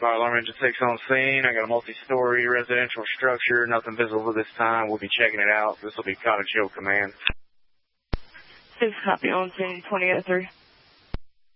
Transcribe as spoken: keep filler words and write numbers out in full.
Fire alarm engine six on scene. I got a multi-story residential structure. Nothing visible this time. We'll be checking it out. This will be Cottage Hill Command. six copy on scene, twenty oh three.